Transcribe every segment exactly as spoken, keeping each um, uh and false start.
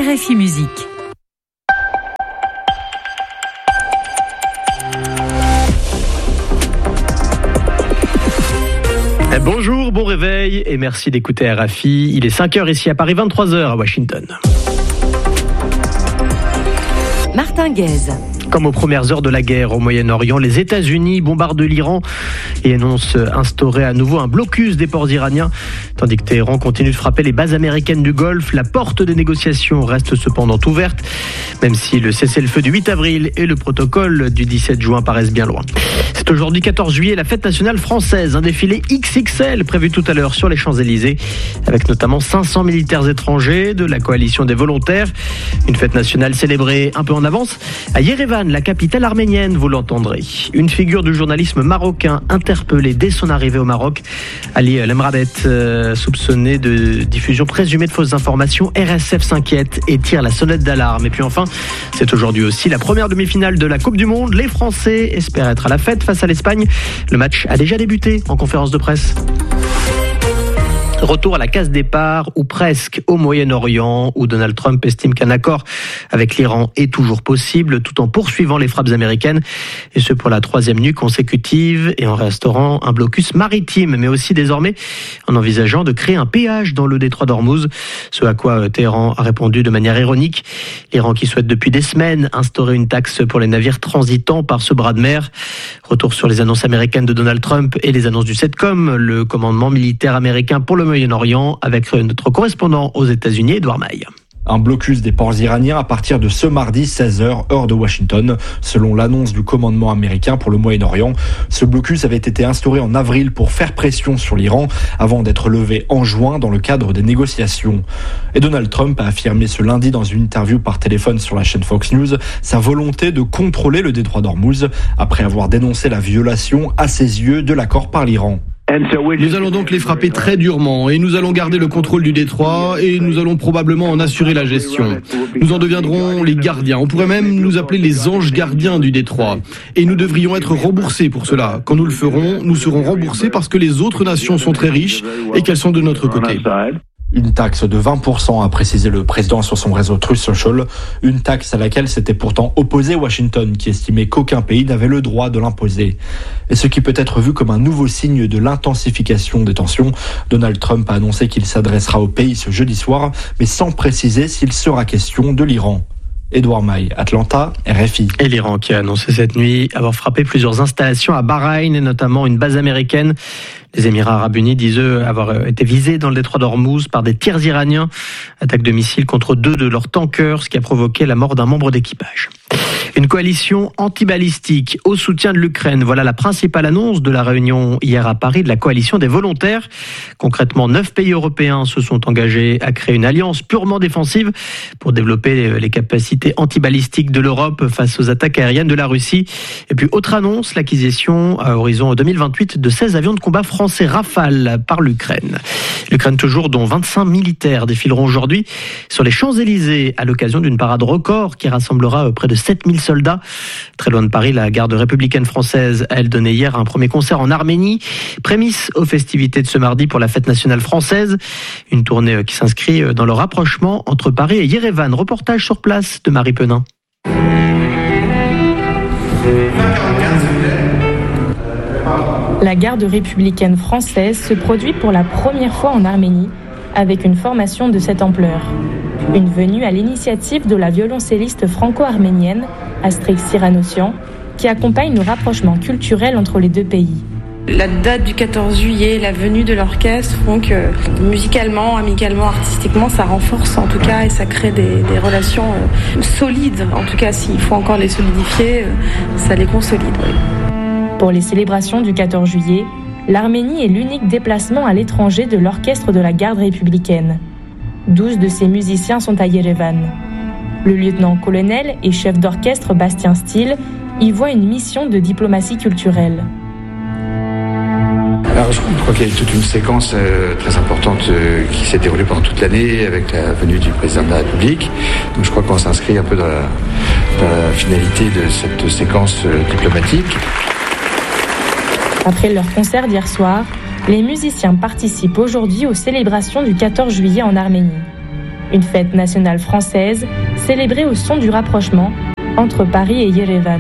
R F I Musique. Bonjour, bon réveil et merci d'écouter R F I. Il est cinq heures ici à Paris, vingt-trois heures à Washington. Martin Guez. Comme aux premières heures de la guerre au Moyen-Orient, les États-Unis bombardent l'Iran et annoncent instaurer à nouveau un blocus des ports iraniens. Tandis que Téhéran continue de frapper les bases américaines du Golfe, la porte des négociations reste cependant ouverte, même si le cessez-le-feu du huit avril et le protocole du dix-sept juin paraissent bien loin. C'est aujourd'hui quatorze juillet, la fête nationale française, un défilé X X L prévu tout à l'heure sur les Champs-Élysées, avec notamment cinq cents militaires étrangers de la coalition des volontaires. Une fête nationale célébrée un peu en avance à Yerevan, la capitale arménienne, vous l'entendrez. Une figure du journalisme marocain interpellée dès son arrivée au Maroc. Ali Lemrabet, euh, soupçonné de diffusion présumée de fausses informations. R S F s'inquiète et tire la sonnette d'alarme. Et puis enfin, c'est aujourd'hui aussi la première demi-finale de la Coupe du Monde. Les Français espèrent être à la fête face à l'Espagne. Le match a déjà débuté en conférence de presse. Retour à la case départ, ou presque, au Moyen-Orient, où Donald Trump estime qu'un accord avec l'Iran est toujours possible, tout en poursuivant les frappes américaines, et ce pour la troisième nuit consécutive, et en restaurant un blocus maritime, mais aussi désormais en envisageant de créer un péage dans le détroit d'Ormuz, ce à quoi Téhéran a répondu de manière ironique. L'Iran qui souhaite depuis des semaines instaurer une taxe pour les navires transitant par ce bras de mer. Retour sur les annonces américaines de Donald Trump et les annonces du CENTCOM, le commandement militaire américain pour le Moyen-Orient, avec notre correspondant aux États-Unis, Edouard Maille. Un blocus des ports iraniens à partir de ce mardi seize heures, heure de Washington, selon l'annonce du commandement américain pour le Moyen-Orient. Ce blocus avait été instauré en avril pour faire pression sur l'Iran avant d'être levé en juin dans le cadre des négociations. Et Donald Trump a affirmé ce lundi dans une interview par téléphone sur la chaîne Fox News sa volonté de contrôler le détroit d'Ormuz après avoir dénoncé la violation à ses yeux de l'accord par l'Iran. Nous allons donc les frapper très durement et nous allons garder le contrôle du détroit et nous allons probablement en assurer la gestion. Nous en deviendrons les gardiens. On pourrait même nous appeler les anges gardiens du détroit. Et nous devrions être remboursés pour cela. Quand nous le ferons, nous serons remboursés parce que les autres nations sont très riches et qu'elles sont de notre côté. Une taxe de vingt pour cent, a précisé le président sur son réseau Truth Social, une taxe à laquelle s'était pourtant opposé Washington, qui estimait qu'aucun pays n'avait le droit de l'imposer. Et ce qui peut être vu comme un nouveau signe de l'intensification des tensions, Donald Trump a annoncé qu'il s'adressera au pays ce jeudi soir, mais sans préciser s'il sera question de l'Iran. Edouard Maille, Atlanta, R F I. Et l'Iran qui a annoncé cette nuit avoir frappé plusieurs installations à Bahreïn et notamment une base américaine. Les Émirats Arabes Unis disent eux avoir été visés dans le détroit d'Ormuz par des tirs iraniens. Attaque de missiles contre deux de leurs tankers, ce qui a provoqué la mort d'un membre d'équipage. Une coalition antibalistique au soutien de l'Ukraine. Voilà la principale annonce de la réunion hier à Paris de la coalition des volontaires. Concrètement, neuf pays européens se sont engagés à créer une alliance purement défensive pour développer les capacités antibalistiques de l'Europe face aux attaques aériennes de la Russie. Et puis, autre annonce, l'acquisition à horizon deux mille vingt-huit de seize avions de combat français Rafale par l'Ukraine. L'Ukraine toujours, dont vingt-cinq militaires défileront aujourd'hui sur les Champs-Élysées à l'occasion d'une parade record qui rassemblera près de sept mille soldats. Très loin de Paris, la garde républicaine française a elle donné hier un premier concert en Arménie, prémisse aux festivités de ce mardi pour la fête nationale française. Une tournée qui s'inscrit dans le rapprochement entre Paris et Yerevan. Reportage sur place de Marie Penin. La garde républicaine française se produit pour la première fois en Arménie avec une formation de cette ampleur. Une venue à l'initiative de la violoncelliste franco-arménienne Astrix Siranossian, qui accompagne le rapprochement culturel entre les deux pays. La date du quatorze juillet, la venue de l'orchestre font que musicalement, amicalement, artistiquement, ça renforce en tout cas et ça crée des, des relations euh, solides. En tout cas, s'il faut encore les solidifier, euh, ça les consolide. Oui. Pour les célébrations du quatorze juillet, l'Arménie est l'unique déplacement à l'étranger de l'orchestre de la garde républicaine. douze de ses musiciens sont à Yerevan. Le lieutenant-colonel et chef d'orchestre Bastien Steele y voit une mission de diplomatie culturelle. Alors je crois qu'il y a toute une séquence euh, très importante euh, qui s'est déroulée pendant toute l'année avec la venue du président de la République. Donc je crois qu'on s'inscrit un peu dans la, dans la finalité de cette séquence euh, diplomatique. Après leur concert d'hier soir, les musiciens participent aujourd'hui aux célébrations du quatorze juillet en Arménie. Une fête nationale française célébrée au son du rapprochement entre Paris et Yerevan.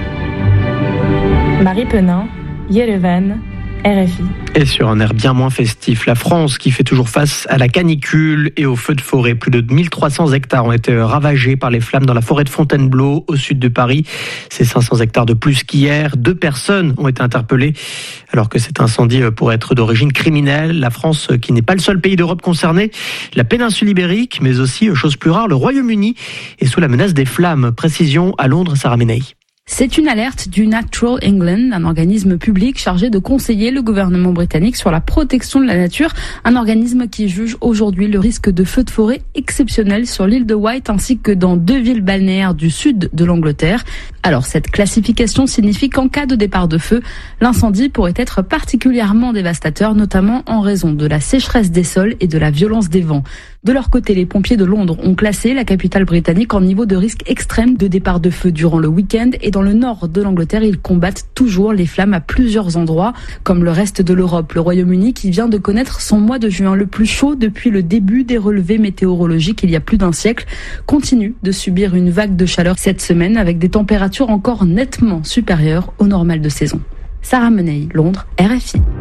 Marie Penin, Yerevan, R F I. Et sur un air bien moins festif, la France qui fait toujours face à la canicule et aux feux de forêt. Plus de mille trois cents hectares ont été ravagés par les flammes dans la forêt de Fontainebleau, au sud de Paris. C'est cinq cents hectares de plus qu'hier. Deux personnes ont été interpellées alors que cet incendie pourrait être d'origine criminelle. La France, qui n'est pas le seul pays d'Europe concerné, la péninsule ibérique, mais aussi, chose plus rare, le Royaume-Uni est sous la menace des flammes. Précision à Londres, Sarah Menei. C'est une alerte du Natural England, un organisme public chargé de conseiller le gouvernement britannique sur la protection de la nature. Un organisme qui juge aujourd'hui le risque de feux de forêt exceptionnel sur l'île de Wight ainsi que dans deux villes balnéaires du sud de l'Angleterre. Alors cette classification signifie qu'en cas de départ de feu, l'incendie pourrait être particulièrement dévastateur, notamment en raison de la sécheresse des sols et de la violence des vents. De leur côté, les pompiers de Londres ont classé la capitale britannique en niveau de risque extrême de départ de feu durant le week-end et dans le nord de l'Angleterre, ils combattent toujours les flammes à plusieurs endroits. Comme le reste de l'Europe, le Royaume-Uni qui vient de connaître son mois de juin le plus chaud depuis le début des relevés météorologiques il y a plus d'un siècle, continue de subir une vague de chaleur cette semaine avec des températures encore nettement supérieures au normal de saison. Sarah Menei, Londres, R F I.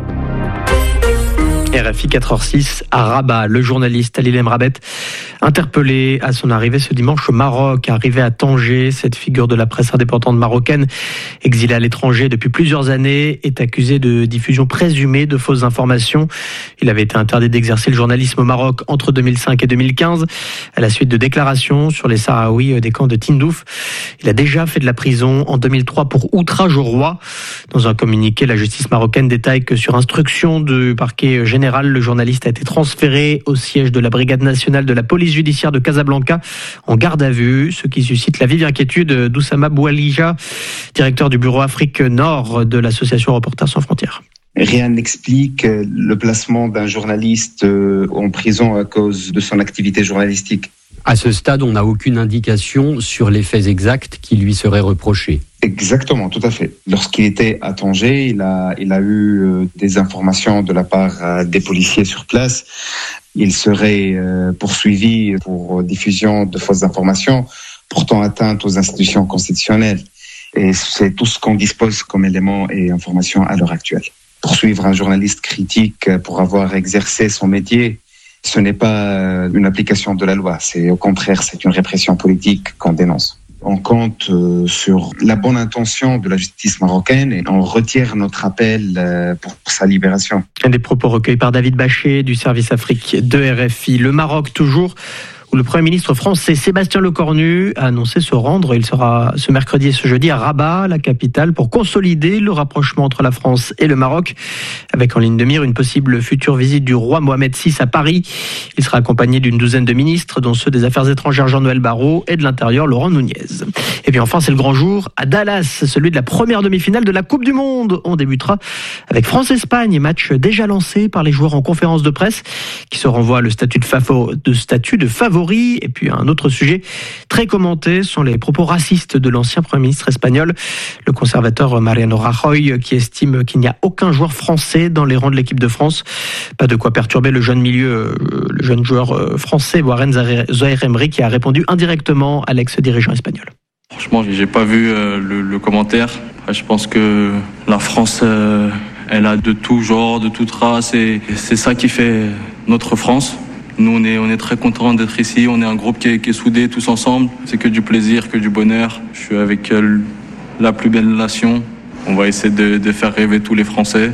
R F I quatre heures six à Rabat. Le journaliste Ali Lemrabet, interpellé à son arrivée ce dimanche au Maroc, arrivé à Tanger. Cette figure de la presse indépendante marocaine, exilée à l'étranger depuis plusieurs années, est accusé de diffusion présumée de fausses informations. Il avait été interdit d'exercer le journalisme au Maroc entre deux mille cinq et deux mille quinze, à la suite de déclarations sur les Sahraouis des camps de Tindouf. Il a déjà fait de la prison en deux mille trois pour outrage au roi. Dans un communiqué, la justice marocaine détaille que sur instruction du parquet général, le journaliste a été transféré au siège de la Brigade nationale de la police judiciaire de Casablanca en garde à vue, ce qui suscite la vive inquiétude d'Oussama Boualija, directeur du bureau Afrique Nord de l'association Reporters sans frontières. Rien n'explique le placement d'un journaliste en prison à cause de son activité journalistique. À ce stade, on n'a aucune indication sur les faits exacts qui lui seraient reprochés. Exactement, tout à fait. Lorsqu'il était à Tanger, il a, il a eu des informations de la part des policiers sur place. Il serait poursuivi pour diffusion de fausses informations, portant atteinte aux institutions constitutionnelles. Et c'est tout ce qu'on dispose comme éléments et informations à l'heure actuelle. Poursuivre un journaliste critique pour avoir exercé son métier, ce n'est pas une application de la loi, c'est au contraire, c'est une répression politique qu'on dénonce. On compte sur la bonne intention de la justice marocaine et on retire notre appel pour sa libération. Des propos recueillis par David Bachet du service Afrique de R F I. Le Maroc toujours, où le Premier ministre français Sébastien Lecornu a annoncé se rendre. Il sera ce mercredi et ce jeudi à Rabat, la capitale, pour consolider le rapprochement entre la France et le Maroc, avec en ligne de mire une possible future visite du roi Mohamed six à Paris. Il sera accompagné d'une douzaine de ministres, dont ceux des Affaires étrangères Jean-Noël Barrot et de l'Intérieur Laurent Nunez. Et puis enfin, c'est le grand jour à Dallas, celui de la première demi-finale de la Coupe du Monde. On débutera avec France-Espagne, match déjà lancé par les joueurs en conférence de presse, qui se renvoient le statut de, favo- de statut de favori. Et puis un autre sujet très commenté sont les propos racistes de l'ancien Premier ministre espagnol, le conservateur Mariano Rajoy, qui estime qu'il n'y a aucun joueur français dans les rangs de l'équipe de France. Pas de quoi perturber le jeune milieu, le jeune joueur français Warren Zaïre-Emery, qui a répondu indirectement à l'ex-dirigeant espagnol. Franchement, j'ai pas vu euh, le, le commentaire. Je pense que la France, euh, elle a de tout genre, de toute race, et c'est ça qui fait notre France. Nous, on est, on est très contents d'être ici. On est un groupe qui est, qui est soudé tous ensemble. C'est que du plaisir, que du bonheur. Je suis avec euh, la plus belle nation. On va essayer de, de faire rêver tous les Français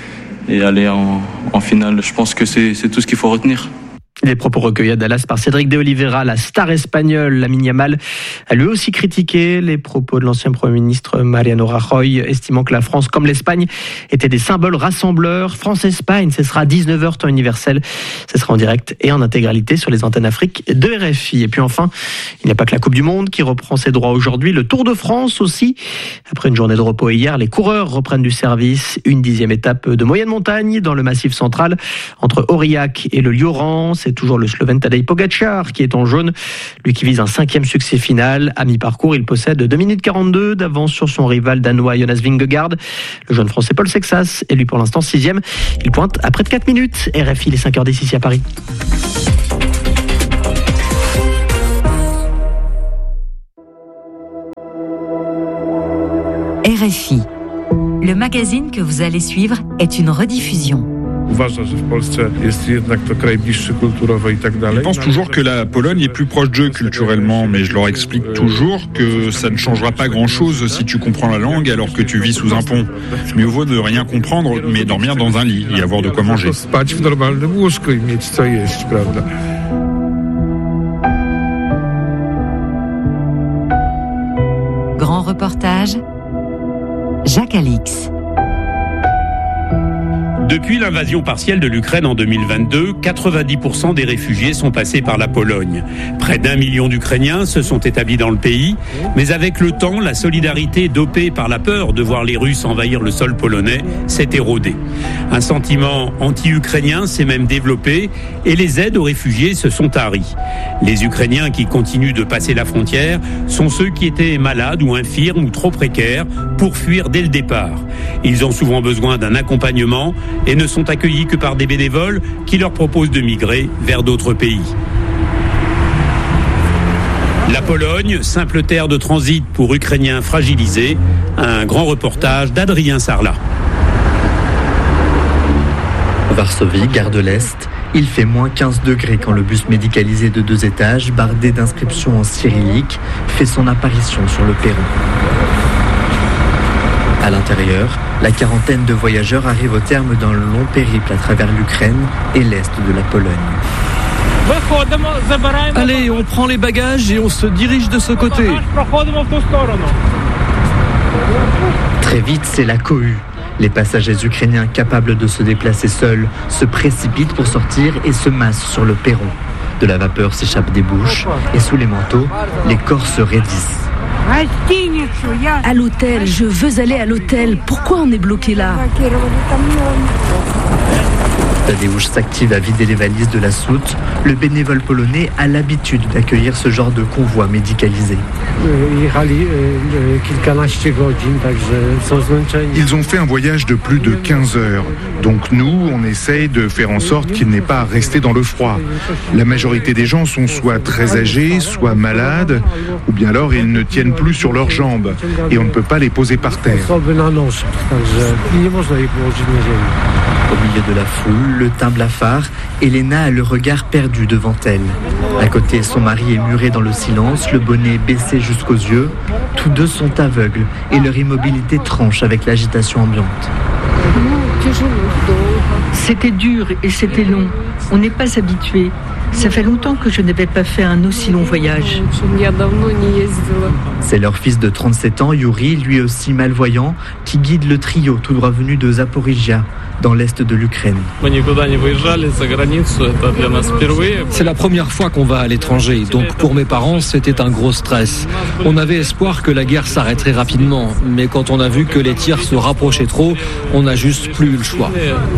et aller en, en finale. Je pense que c'est, c'est tout ce qu'il faut retenir. Les propos recueillis à Dallas par Cédric de Oliveira, la star espagnole Lamine Yamal, a lui aussi critiqué les propos de l'ancien Premier ministre Mariano Rajoy, estimant que la France, comme l'Espagne, étaient des symboles rassembleurs. France-Espagne, ce sera à dix-neuf heures temps universel. Ce sera en direct et en intégralité sur les antennes Afrique de R F I. Et puis enfin, il n'y a pas que la Coupe du Monde qui reprend ses droits aujourd'hui, le Tour de France aussi. Après une journée de repos hier, les coureurs reprennent du service. Une dixième étape de moyenne montagne dans le Massif central entre Aurillac et le Lioran. C'est toujours le Slovène Tadej Pogačar qui est en jaune, lui qui vise un cinquième succès final. À mi-parcours, il possède deux minutes quarante-deux d'avance sur son rival danois Jonas Vingegaard. Le jeune français Paul Sexas est lui pour l'instant sixième. Il pointe à près de quatre minutes. R F I, les cinq heures dix ici à Paris. R F I. Le magazine que vous allez suivre est une rediffusion. Ils pensent toujours que la Pologne est plus proche d'eux culturellement, mais je leur explique toujours que ça ne changera pas grand-chose si tu comprends la langue alors que tu vis sous un pont. Mieux vaut ne rien comprendre, mais dormir dans un lit et avoir de quoi manger. Grand reportage, Jacques Alix. Depuis l'invasion partielle de l'Ukraine en deux mille vingt-deux, quatre-vingt-dix pour cent des réfugiés sont passés par la Pologne. Près d'un million d'Ukrainiens se sont établis dans le pays, mais avec le temps, la solidarité dopée par la peur de voir les Russes envahir le sol polonais s'est érodée. Un sentiment anti-ukrainien s'est même développé et les aides aux réfugiés se sont taries. Les Ukrainiens qui continuent de passer la frontière sont ceux qui étaient malades ou infirmes ou trop précaires pour fuir dès le départ. Ils ont souvent besoin d'un accompagnement et ne sont accueillis que par des bénévoles qui leur proposent de migrer vers d'autres pays. La Pologne, simple terre de transit pour Ukrainiens fragilisés, un grand reportage d'Adrien Sarlat. Varsovie, gare de l'Est, il fait moins quinze degrés quand le bus médicalisé de deux étages, bardé d'inscriptions en cyrillique, fait son apparition sur le perron. À l'intérieur, la quarantaine de voyageurs arrive au terme d'un long périple à travers l'Ukraine et l'est de la Pologne. Allez, on prend les bagages et on se dirige de ce côté. Très vite, c'est la cohue. Les passagers ukrainiens capables de se déplacer seuls se précipitent pour sortir et se massent sur le perron. De la vapeur s'échappe des bouches et sous les manteaux, les corps se raidissent. À l'hôtel, je veux aller à l'hôtel. Pourquoi on est bloqué là? Tadeusz s'active à vider les valises de la soute. Le bénévole polonais a l'habitude d'accueillir ce genre de convoi médicalisé. Ils ont fait un voyage de plus de quinze heures. Donc nous, on essaye de faire en sorte qu'ils n'aient pas à rester dans le froid. La majorité des gens sont soit très âgés, soit malades, ou bien alors ils ne tiennent plus sur leurs jambes et on ne peut pas les poser par terre. Au milieu de la foule, le teint blafard, Elena a le regard perdu devant elle. À côté, son mari est muré dans le silence, le bonnet baissé jusqu'aux yeux. Tous deux sont aveugles et leur immobilité tranche avec l'agitation ambiante. C'était dur et c'était long. On n'est pas habitué. Ça fait longtemps que je n'avais pas fait un aussi long voyage. C'est leur fils de trente-sept ans, Yuri, lui aussi malvoyant, qui guide le trio tout droit venu de Zaporizhia, dans l'est de l'Ukraine. C'est la première fois qu'on va à l'étranger, donc pour mes parents, c'était un gros stress. On avait espoir que la guerre s'arrêterait rapidement, mais quand on a vu que les tirs se rapprochaient trop, on n'a juste plus eu le choix.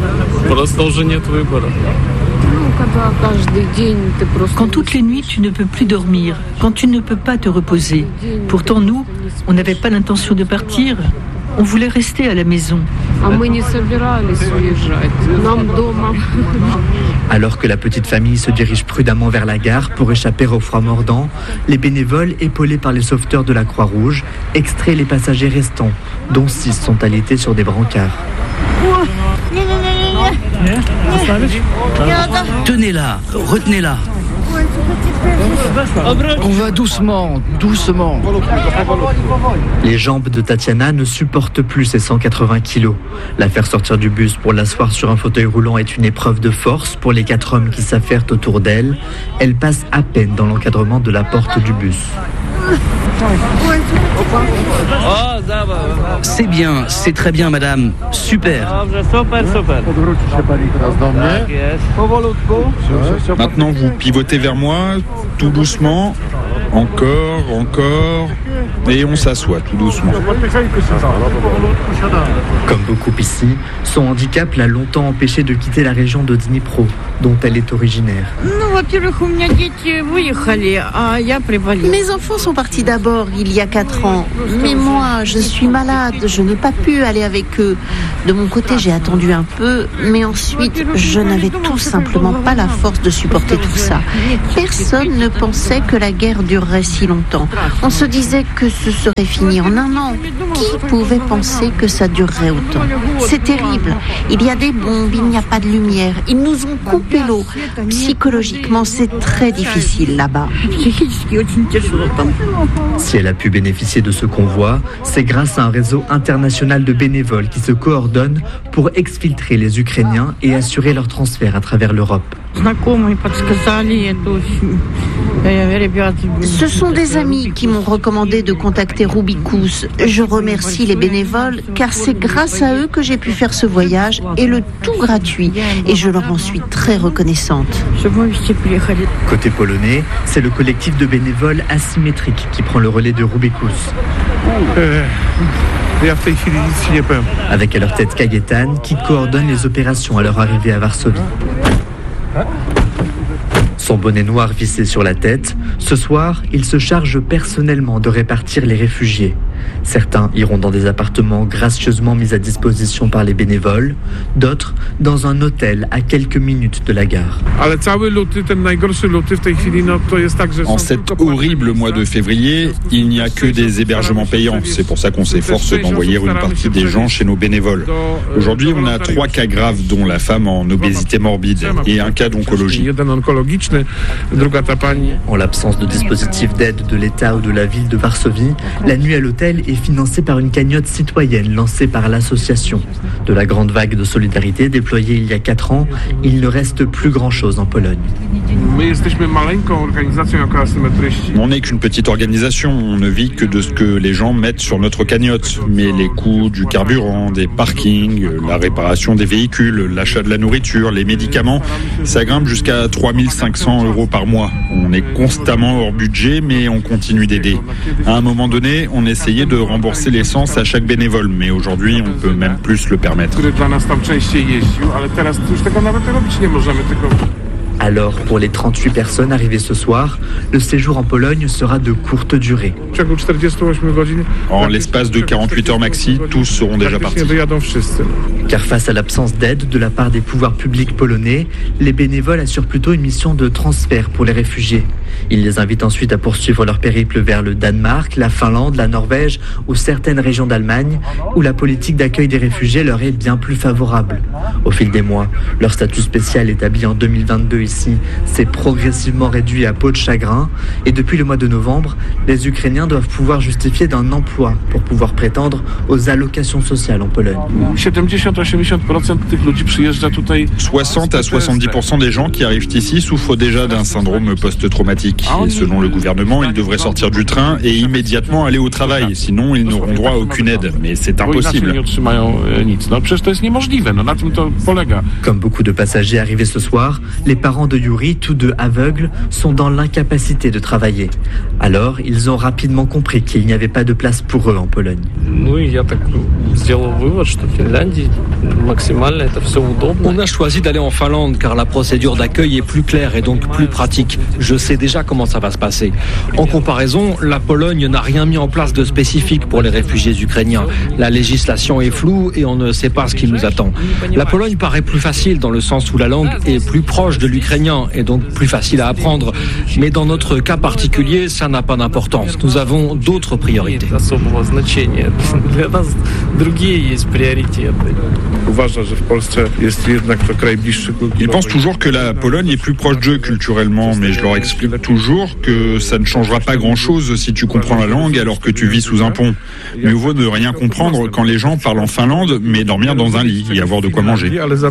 Quand toutes les nuits tu ne peux plus dormir, quand tu ne peux pas te reposer. Pourtant nous, on n'avait pas l'intention de partir. On voulait rester à la maison. Alors que la petite famille se dirige prudemment vers la gare pour échapper au froid mordant, les bénévoles, épaulés par les sauveteurs de la Croix-Rouge, extraient les passagers restants, dont six sont alités sur des brancards. Tenez-la, retenez-la. On va doucement, doucement. Les jambes de Tatiana ne supportent plus ses cent quatre-vingts kilos. La faire sortir du bus pour l'asseoir sur un fauteuil roulant est une épreuve de force pour les quatre hommes qui s'affairent autour d'elle. Elle passe à peine dans l'encadrement de la porte du bus. C'est bien, c'est très bien, madame. Super. Maintenant, vous pivotez vers moi, tout doucement. Encore, encore. Et on s'assoit tout doucement. Comme beaucoup ici, son handicap l'a longtemps empêché de quitter la région de Dnipro, dont elle est originaire. Mes enfants sont partis d'abord il y a quatre ans. Mais moi, je suis malade, je n'ai pas pu aller avec eux. De mon côté, j'ai attendu un peu, mais ensuite, je n'avais tout simplement pas la force de supporter tout ça. Personne ne pensait que la guerre durerait si longtemps. On se disait que ce serait fini en un an. Qui pouvait penser que ça durerait autant? C'est terrible. Il y a des bombes, il n'y a pas de lumière. Ils nous ont coupé l'eau. Psychologiquement, c'est très difficile là-bas. Si elle a pu bénéficier de ce convoi, c'est grâce à un réseau international de bénévoles qui se coordonnent pour exfiltrer les Ukrainiens et assurer leur transfert à travers l'Europe. Ce sont des amis qui m'ont recommandé de contacter Rubicus. Je remercie les bénévoles car c'est grâce à eux que j'ai pu faire ce voyage et le tout gratuit. Et je leur en suis très reconnaissante. Côté polonais, c'est le collectif de bénévoles asymétriques qui prend le relais de Rubicus. Avec à leur tête Kajetan qui coordonne les opérations à leur arrivée à Varsovie. Son bonnet noir vissé sur la tête, ce soir, il se charge personnellement de répartir les réfugiés. Certains iront dans des appartements gracieusement mis à disposition par les bénévoles, d'autres dans un hôtel à quelques minutes de la gare. En cet horrible mois de février, il n'y a que des hébergements payants. C'est pour ça qu'on s'efforce d'envoyer une partie des gens chez nos bénévoles. Aujourd'hui, on a trois cas graves, dont la femme en obésité morbide et un cas d'oncologie. En l'absence de dispositif d'aide de l'État ou de la ville de Varsovie, la nuit à l'hôtel est financée par une cagnotte citoyenne lancée par l'association. De la grande vague de solidarité déployée il y a quatre ans, il ne reste plus grand-chose en Pologne. On n'est qu'une petite organisation, on ne vit que de ce que les gens mettent sur notre cagnotte. Mais les coûts du carburant, des parkings, la réparation des véhicules, l'achat de la nourriture, les médicaments, ça grimpe jusqu'à trois mille cinq cents euros par mois. On est constamment hors budget, mais on continue d'aider. À un moment donné, on essayait de rembourser l'essence à chaque bénévole, mais aujourd'hui, on peut même plus le permettre. Alors, pour les trente-huit personnes arrivées ce soir, le séjour en Pologne sera de courte durée. En l'espace de quarante-huit heures maxi, tous seront déjà partis. Car face à l'absence d'aide de la part des pouvoirs publics polonais, les bénévoles assurent plutôt une mission de transfert pour les réfugiés. Ils les invitent ensuite à poursuivre leur périple vers le Danemark, la Finlande, la Norvège ou certaines régions d'Allemagne, où la politique d'accueil des réfugiés leur est bien plus favorable. Au fil des mois, leur statut spécial établi en deux mille vingt-deux ici s'est progressivement réduit à peau de chagrin, et depuis le mois de novembre, les Ukrainiens doivent pouvoir justifier d'un emploi pour pouvoir prétendre aux allocations sociales en Pologne. soixante à soixante-dix pour cent des gens qui arrivent ici souffrent déjà d'un syndrome post-traumatique. Et selon le gouvernement, ils devraient sortir du train et immédiatement aller au travail, sinon ils n'auront droit à aucune aide. Mais c'est impossible. Comme beaucoup de passagers arrivés ce soir, les parents de Yuri, tous deux aveugles, sont dans l'incapacité de travailler. Alors, ils ont rapidement compris qu'il n'y avait pas de place pour eux en Pologne. On a choisi d'aller en Finlande car la procédure d'accueil est plus claire et donc plus pratique. Je sais déjà comment ça va se passer. En comparaison, la Pologne n'a rien mis en place de spécifique pour les réfugiés ukrainiens. La législation est floue et on ne sait pas ce qui nous attend. La Pologne paraît plus facile dans le sens où la langue est plus proche de l'ukrainien et donc plus facile à apprendre. Mais dans notre cas particulier, ça n'a pas d'importance. Nous avons d'autres priorités. Ils pensent toujours que la Pologne est plus proche d'eux culturellement, mais je leur explique toujours que ça ne changera pas grand-chose si tu comprends la langue alors que tu vis sous un pont. Mieux vaut ne rien comprendre quand les gens parlent en Finlande, mais dormir dans un lit et avoir de quoi manger.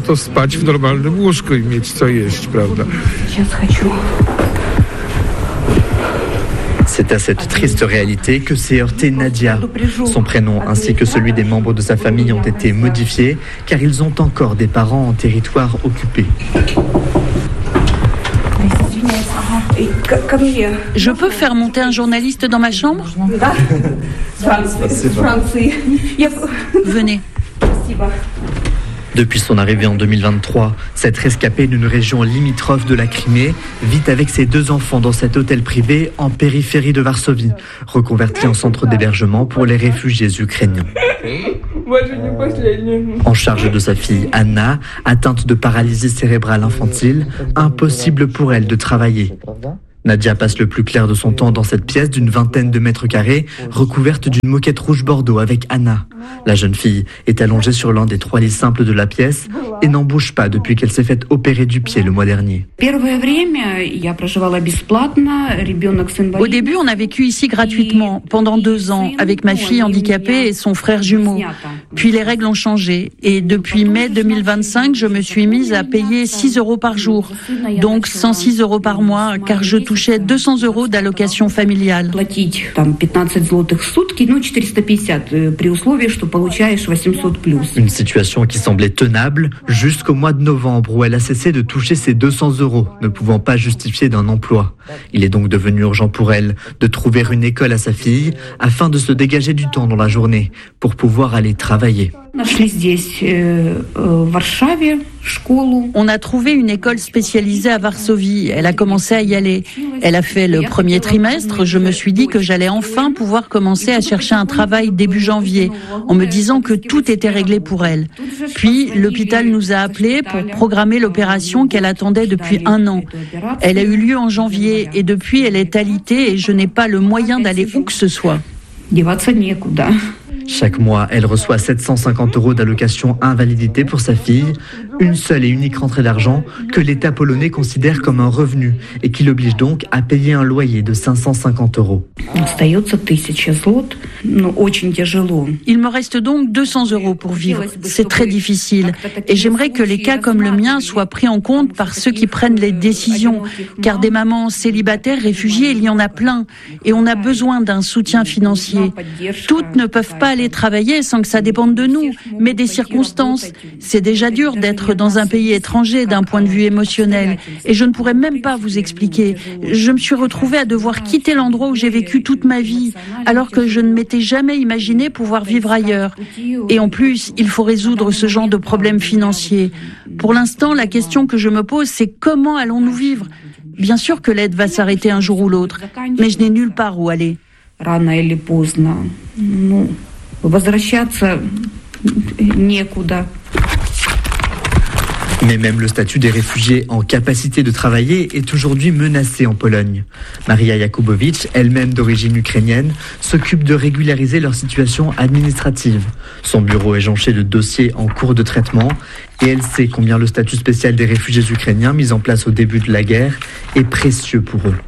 C'est à cette triste réalité que s'est heurtée Nadia. Son prénom ainsi que celui des membres de sa famille ont été modifiés car ils ont encore des parents en territoire occupé. Je peux faire monter un journaliste dans ma chambre ? Venez. Depuis son arrivée en deux mille vingt-trois, cette rescapée d'une région limitrophe de la Crimée vit avec ses deux enfants dans cet hôtel privé en périphérie de Varsovie, reconverti en centre d'hébergement pour les réfugiés ukrainiens. En charge de sa fille Anna, atteinte de paralysie cérébrale infantile, impossible pour elle de travailler. Nadia passe le plus clair de son temps dans cette pièce d'une vingtaine de mètres carrés, recouverte d'une moquette rouge bordeaux avec Anna. La jeune fille est allongée sur l'un des trois lits simples de la pièce et n'en bouge pas depuis qu'elle s'est fait opérer du pied le mois dernier. Au début, on a vécu ici gratuitement pendant deux ans avec ma fille handicapée et son frère jumeau. Puis les règles ont changé et depuis mai deux mille vingt-cinq, je me suis mise à payer six euros par jour, donc cent six euros par mois, car je touchais deux cents euros d'allocation familiale. Une situation qui semblait tenable jusqu'au mois de novembre où elle a cessé de toucher ses deux cents euros, ne pouvant pas justifier d'un emploi. Il est donc devenu urgent pour elle de trouver une école à sa fille afin de se dégager du temps dans la journée pour pouvoir aller travailler. On a trouvé une école spécialisée à Varsovie. Elle a commencé à y aller. Elle a fait le premier trimestre. Je me suis dit que j'allais enfin pouvoir commencer à chercher un travail début janvier, en me disant que tout était réglé pour elle. Puis l'hôpital nous a appelés pour programmer l'opération qu'elle attendait depuis un an. Elle a eu lieu en janvier et depuis elle est alitée et je n'ai pas le moyen d'aller où que ce soit. Chaque mois, elle reçoit sept cent cinquante euros d'allocation invalidité pour sa fille, une seule et unique rentrée d'argent que l'État polonais considère comme un revenu et qui l'oblige donc à payer un loyer de cinq cent cinquante euros. Il me reste donc deux cents euros pour vivre. C'est très difficile et j'aimerais que les cas comme le mien soient pris en compte par ceux qui prennent les décisions, car des mamans célibataires, réfugiées, il y en a plein et on a besoin d'un soutien financier. Toutes ne peuvent pas aller travailler sans que ça dépende de nous, mais des circonstances. C'est déjà dur d'être dans un pays étranger d'un point de vue émotionnel. Et je ne pourrais même pas vous expliquer. Je me suis retrouvée à devoir quitter l'endroit où j'ai vécu toute ma vie, alors que je ne m'étais jamais imaginé pouvoir vivre ailleurs. Et en plus, il faut résoudre ce genre de problèmes financiers. Pour l'instant, la question que je me pose, c'est comment allons-nous vivre ? Bien sûr que l'aide va s'arrêter un jour ou l'autre, mais je n'ai nulle part où aller. Mais même le statut des réfugiés en capacité de travailler est aujourd'hui menacé en Pologne. Maria Jakubowicz, elle-même d'origine ukrainienne, s'occupe de régulariser leur situation administrative. Son bureau est jonché de dossiers en cours de traitement et elle sait combien le statut spécial des réfugiés ukrainiens mis en place au début de la guerre est précieux pour eux.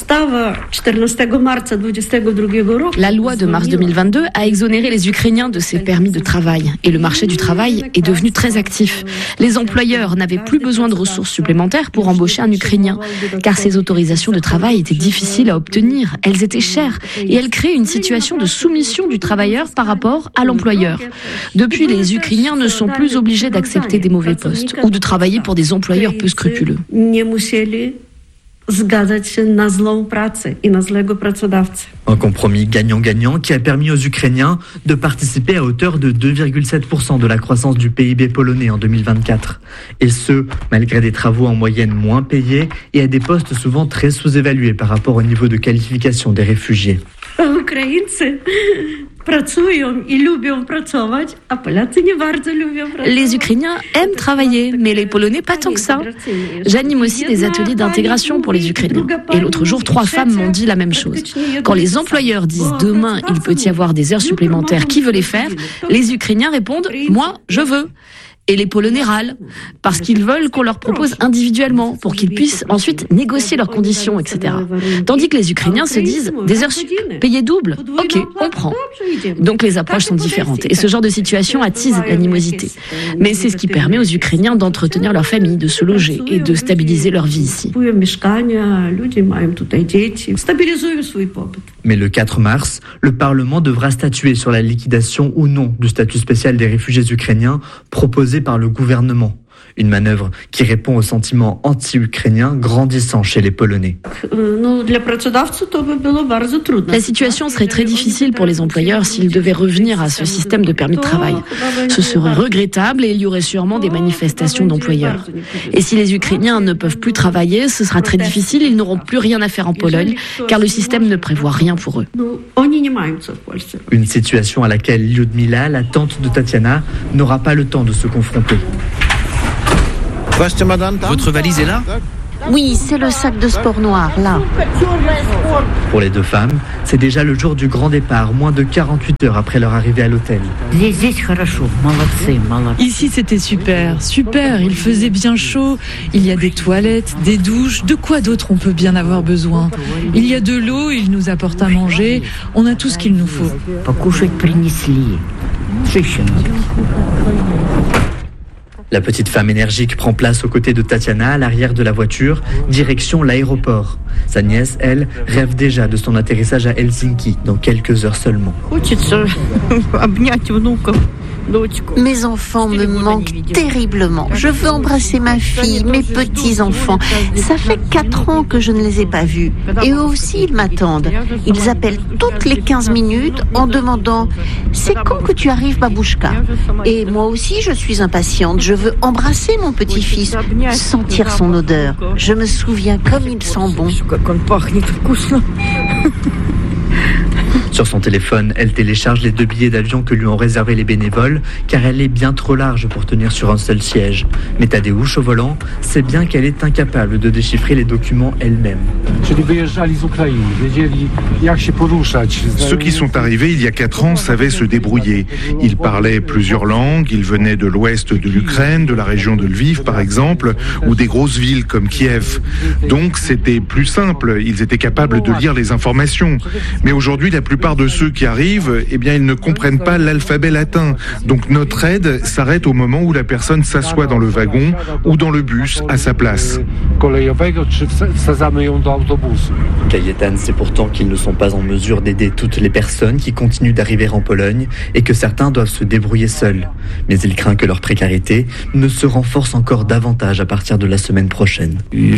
La loi de mars deux mille vingt-deux a exonéré les Ukrainiens de ces permis de travail et le marché du travail est devenu très actif. Les employeurs n'avaient plus besoin de ressources supplémentaires pour embaucher un Ukrainien car ces autorisations de travail étaient difficiles à obtenir, elles étaient chères et elles créaient une situation de soumission du travailleur par rapport à l'employeur. Depuis, les Ukrainiens ne sont plus obligés d'accepter des mauvais postes ou de travailler pour des employeurs peu scrupuleux. Un compromis gagnant-gagnant qui a permis aux Ukrainiens de participer à hauteur de deux virgule sept pour cent de la croissance du P I B polonais en deux mille vingt-quatre. Et ce, malgré des travaux en moyenne moins payés et à des postes souvent très sous-évalués par rapport au niveau de qualification des réfugiés. Les Ukrainiens aiment travailler, mais les Polonais pas tant que ça. J'anime aussi des ateliers d'intégration pour les Ukrainiens. Et l'autre jour, trois femmes m'ont dit la même chose. Quand les employeurs disent demain, il peut y avoir des heures supplémentaires, qui veut les faire ? Les Ukrainiens répondent, moi, je veux. Et les Polonais râlent, parce qu'ils veulent qu'on leur propose individuellement, pour qu'ils puissent ensuite négocier leurs conditions, et cetera. Tandis que les Ukrainiens se disent, des heures sup, payées double, ok, on prend. Donc les approches sont différentes, et ce genre de situation attise l'animosité. Mais c'est ce qui permet aux Ukrainiens d'entretenir leur famille, de se loger et de stabiliser leur vie ici. Mais le quatre mars, le Parlement devra statuer sur la liquidation ou non du statut spécial des réfugiés ukrainiens proposé par le gouvernement. Une manœuvre qui répond au sentiment anti-ukrainien grandissant chez les Polonais. La situation serait très difficile pour les employeurs s'ils devaient revenir à ce système de permis de travail. Ce serait regrettable et il y aurait sûrement des manifestations d'employeurs. Et si les Ukrainiens ne peuvent plus travailler, ce sera très difficile, ils n'auront plus rien à faire en Pologne, car le système ne prévoit rien pour eux. Une situation à laquelle Lyudmila, la tante de Tatiana, n'aura pas le temps de se confronter. Votre valise est là ? Oui, c'est le sac de sport noir, là. Pour les deux femmes, c'est déjà le jour du grand départ, moins de quarante-huit heures après leur arrivée à l'hôtel. Ici, c'était super, super, il faisait bien chaud, il y a des toilettes, des douches, de quoi d'autre on peut bien avoir besoin. Il y a de l'eau, il nous apporte à manger, on a tout ce qu'il nous faut. La petite femme énergique prend place aux côtés de Tatiana à l'arrière de la voiture, direction l'aéroport. Sa nièce, elle, rêve déjà de son atterrissage à Helsinki dans quelques heures seulement. Mes enfants me manquent terriblement. Je veux embrasser ma fille, mes petits-enfants. Ça fait quatre ans que je ne les ai pas vus. Et eux aussi, ils m'attendent. Ils appellent toutes les quinze minutes en demandant « C'est quand que tu arrives, Babouchka ?» Et moi aussi, je suis impatiente. Je veux embrasser mon petit-fils, sentir son odeur. Je me souviens comme il sent bon. Sur son téléphone, elle télécharge les deux billets d'avion que lui ont réservés les bénévoles, car elle est bien trop large pour tenir sur un seul siège. Mais Tadeusz, au volant, sait bien qu'elle est incapable de déchiffrer les documents elle-même. Ceux qui sont arrivés il y a quatre ans savaient se débrouiller. Ils parlaient plusieurs langues, ils venaient de l'ouest de l'Ukraine, de la région de Lviv par exemple, ou des grosses villes comme Kiev. Donc c'était plus simple, ils étaient capables de lire les informations. Mais aujourd'hui, la plupart de ceux qui arrivent, eh bien, ils ne comprennent pas l'alphabet latin. Donc notre aide s'arrête au moment où la personne s'assoit dans le wagon ou dans le bus à sa place. Kajetan sait pourtant qu'ils ne sont pas en mesure d'aider toutes les personnes qui continuent d'arriver en Pologne et que certains doivent se débrouiller seuls. Mais il craint que leur précarité ne se renforce encore davantage à partir de la semaine prochaine.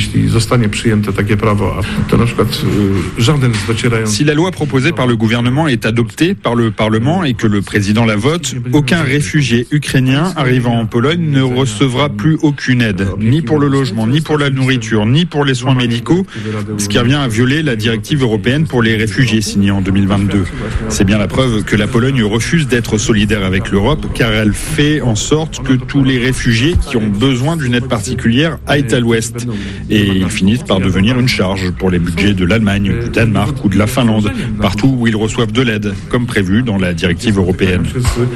Si la loi proposée par le gouvernement est adoptée par le Parlement et que le président la vote, aucun réfugié ukrainien arrivant en Pologne ne recevra plus aucune aide, ni pour le logement, ni pour la nourriture, ni pour les soins médicaux, ce qui revient à violer la directive européenne pour les réfugiés signée en deux mille vingt-deux. C'est bien la preuve que la Pologne refuse d'être solidaire avec l'Europe, car elle fait en sorte que tous les réfugiés qui ont besoin d'une aide particulière aillent à l'ouest. Et ils finissent par devenir une charge pour les budgets de l'Allemagne, du Danemark ou de la Finlande, partout où ils reçoivent de l'aide, comme prévu dans la directive européenne.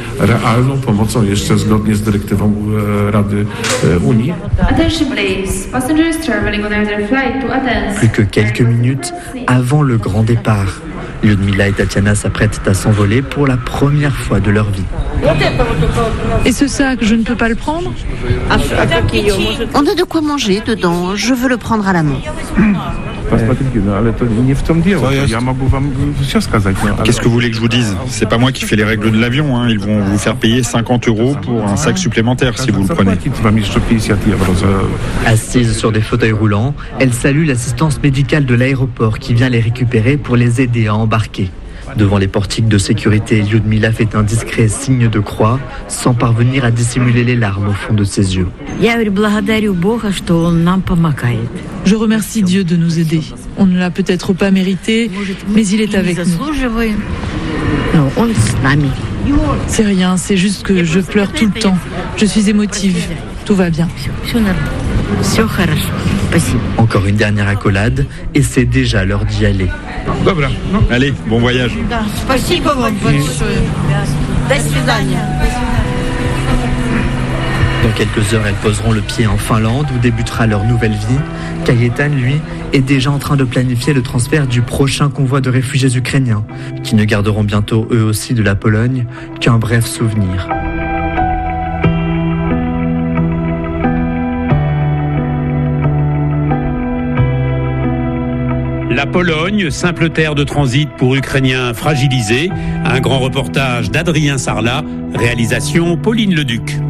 Plus que quelques minutes avant le grand départ, Lyudmila et Tatiana s'apprêtent à s'envoler pour la première fois de leur vie. Et ce sac, je ne peux pas le prendre ? On a de quoi manger dedans, je veux le prendre à la main. Qu'est-ce que vous voulez que je vous dise ? C'est pas moi qui fais les règles de l'avion, hein. Ils vont vous faire payer cinquante euros pour un sac supplémentaire si vous le prenez. Assises sur des fauteuils roulants, elles saluent l'assistance médicale de l'aéroport qui vient les récupérer pour les aider à embarquer. Devant les portiques de sécurité, Lyudmila fait un discret signe de croix, sans parvenir à dissimuler les larmes au fond de ses yeux. Je remercie Dieu de nous aider. On ne l'a peut-être pas mérité, mais il est avec nous. C'est rien, c'est juste que je pleure tout le temps. Je suis émotive. Tout va bien. Encore une dernière accolade, et c'est déjà l'heure d'y aller. Allez, bon voyage. Dans quelques heures, elles poseront le pied en Finlande où débutera leur nouvelle vie. Kajetan, lui, est déjà en train de planifier le transfert du prochain convoi de réfugiés ukrainiens, qui ne garderont bientôt eux aussi de la Pologne qu'un bref souvenir. La Pologne, simple terre de transit pour Ukrainiens fragilisés. Un grand reportage d'Adrien Sarlat, réalisation Pauline Leduc.